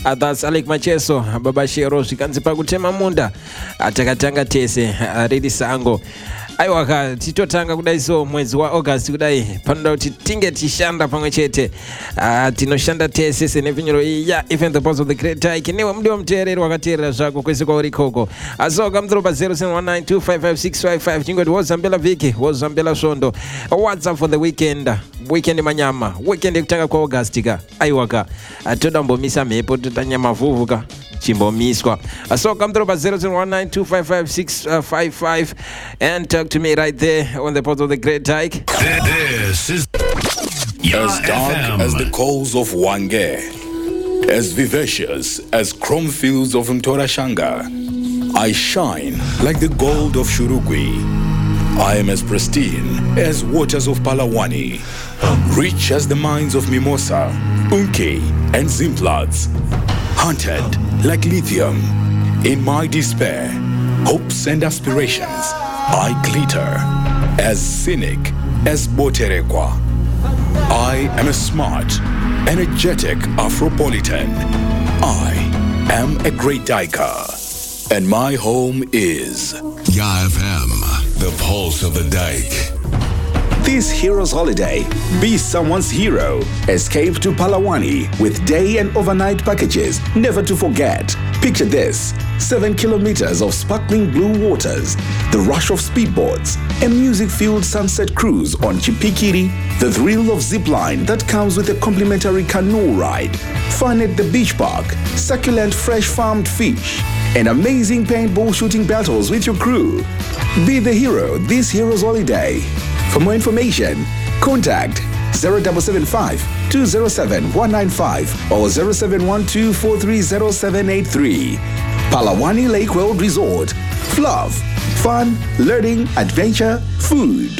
That's Alec Macheso baba Shero shikanzi pakutema munda atakatanga tese ridi sango aiwaka titotanga kudai so mwezi wa August kudai panoda kuti tinge tishanda pamwe chete tinoshanda tese senevinyoro ya even the boss of the great Ike newe mdi wa mtereri wakaterera zvako kwese kwa urikoko asoka mdroba 0719255655 chingoti wozambela viki wozambela sondo WhatsApp for the weekend manyama weekend kutanga kwa August ka aiwaka toda mbomisa mepo tutanyama vuvuka chimbomiswa asoka mdroba 0719255655 and talk to me right there on the pod of the great Ike. This is as dark FM. As the coals of Wange, as vivacious as chrome fields of Mtorashanga, I shine like the gold of Shurugwi. I am as pristine as waters of Palawani, rich as the mines of Mimosa, Unke, and Zimplats, hunted like lithium. In my despair, hopes and aspirations, I glitter as cynic as Boterekwa. I am a smart, energetic Afropolitan. I am a great Diker. And my home is Ya FM, the pulse of the dike. This Hero's Holiday, be someone's hero. Escape to Palawani with day and overnight packages, never to forget. Picture this: 7 kilometers of sparkling blue waters, the rush of speedboats, a music-filled sunset cruise on Chipikiri, the thrill of zipline that comes with a complimentary canoe ride, fun at the beach park, succulent fresh farmed fish, and amazing paintball shooting battles with your crew. Be the hero this Hero's Holiday. For more information, contact 0775 207 195 or 0712 430783. Palawani Lake World Resort. Fluff, fun, learning, adventure, food.